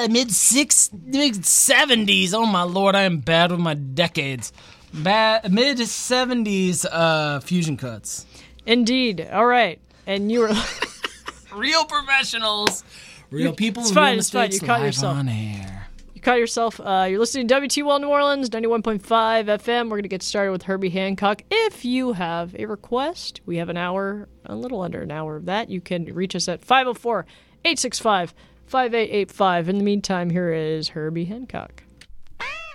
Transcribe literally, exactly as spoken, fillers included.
uh, mid six, mid seventies. Oh my lord, I am bad with my decades. Bad mid seventies uh, fusion cuts. Indeed. All right, and you were real professionals, real people. It's and fine. real It's fine. You mistakes caught live yourself. on air. You caught yourself. Uh, you're listening to W T L New Orleans, ninety-one point five F M. We're going to get started with Herbie Hancock. If you have a request, we have an hour, a little under an hour of that. You can reach us at five oh four, eight six five, five eight eight five. In the meantime, here is Herbie Hancock.